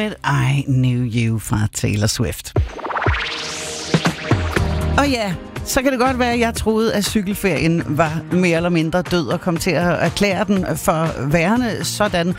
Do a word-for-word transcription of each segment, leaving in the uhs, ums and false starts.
Said I Knew You fra Taylor Swift. Og ja, så kan det godt være, at jeg troede, at cykelferien var mere eller mindre død og kom til at erklære den for værende sådan.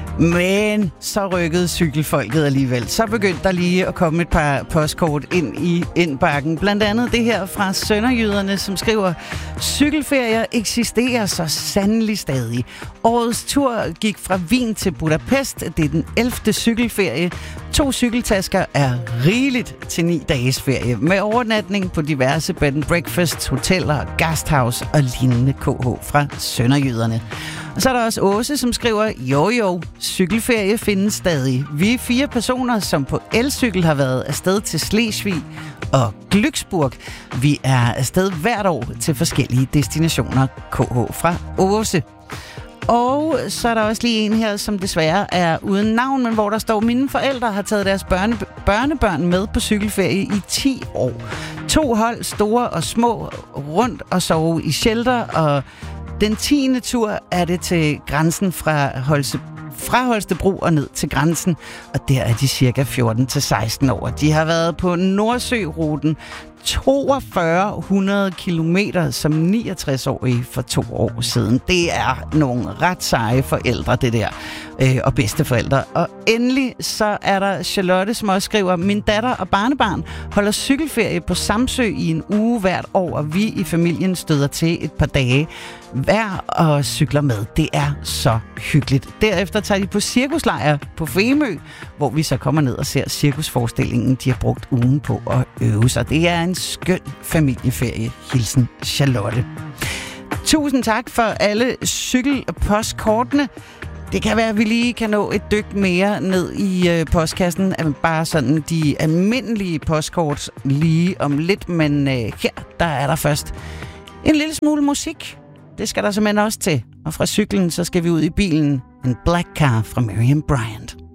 Men så rykkede cykelfolket alligevel. Så begyndte der lige at komme et par postkort ind i indbakken. Blandt andet det her fra Sønderjyderne, som skriver: cykelferier eksisterer så sandelig stadig. Årets tur gik fra Wien til Budapest. Det er den ellevte cykelferie. To cykeltasker er rigeligt til ni dages ferie. Med overnatning på diverse bed and breakfast, hoteller, gasthouse og lignende. K H fra Sønderjyderne. Og så er der også Åse, som skriver: jo jo, cykelferie findes stadig. Vi er fire personer, som på elcykel har været afsted til Slesvig og Glücksburg. Vi er afsted hvert år til forskellige destinationer. K H fra Åse. Og så er der også lige en her, som desværre er uden navn, men hvor der står: mine forældre har taget deres børne, børnebørn med på cykelferie i ti år. To hold, store og små, rundt og sove i shelter, og den tiende tur er det til grænsen fra, Holse, fra Holstebro og ned til grænsen, og der er de cirka fjorten til seksten år. De har været på Nordsøruten toogfyrre hundrede kilometer som niogtres-årige for to år siden. Det er nogle ret seje forældre, det der, øh, og bedsteforældre. Og endelig så er der Charlotte, som også skriver: min datter og barnebarn holder cykelferie på Samsø i en uge hvert år, og vi i familien støder til et par dage hver og cykler med. Det er så hyggeligt. Derefter tager de på cirkuslejr på Femø, hvor vi så kommer ned og ser cirkusforestillingen, de har brugt ugen på at øve sig. Det er en skøn familieferie. Hilsen Charlotte. Tusind tak for alle cykelpostkortene. Det kan være, at vi lige kan nå et dyk mere ned i øh, postkassen. Bare sådan de almindelige postkort lige om lidt. Men øh, her, der er der først en lille smule musik. Det skal der simpelthen også til. Og fra cyklen, så skal vi ud i bilen. En Black Car fra Miriam Bryant.